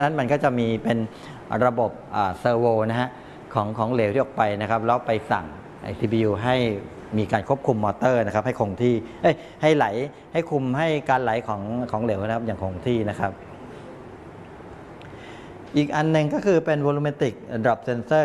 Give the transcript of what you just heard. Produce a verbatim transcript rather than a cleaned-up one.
นั้นมันก็จะมีเป็นระบบเซอร์โวนะฮะของของเหลวที่ออกไปนะครับแล้วไปสั่ง ซี พี ยู ให้มีการควบคุมมอเตอร์นะครับให้คงที่ให้ไหลให้คุมให้การไหลของของเหลวนะครับอย่างคงที่นะครับอีกอันหนึ่งก็คือเป็น volumetric drop sensor